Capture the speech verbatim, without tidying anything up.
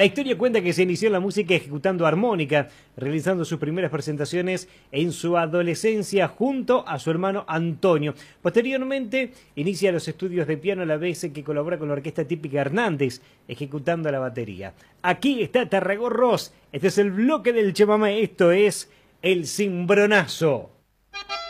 La historia cuenta que se inició en la música ejecutando armónica, realizando sus primeras presentaciones en su adolescencia junto a su hermano Antonio. Posteriormente inicia los estudios de piano a la vez que colabora con la orquesta típica Hernández, ejecutando la batería. Aquí está Tarragorros, este es el bloque del chamamé, esto es El Cimbronazo.